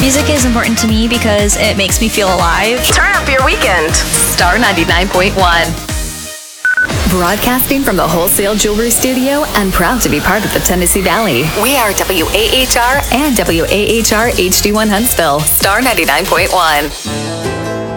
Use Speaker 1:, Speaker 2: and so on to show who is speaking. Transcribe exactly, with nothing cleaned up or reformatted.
Speaker 1: Music is important to me because it makes me feel alive.
Speaker 2: Turn up your weekend. Star ninety-nine point one.
Speaker 3: Broadcasting from the Wholesale Jewelry Studio and proud to be part of the Tennessee Valley. We are W A H R and W A H R H D one Huntsville. Star ninety-nine point one.